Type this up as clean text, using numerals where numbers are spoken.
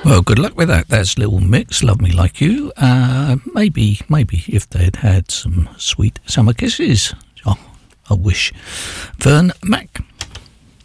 Well, good luck with that. That's Little Mix, Love Me Like You. Maybe if they'd had some sweet summer kisses. Oh, I wish. Vern Mac.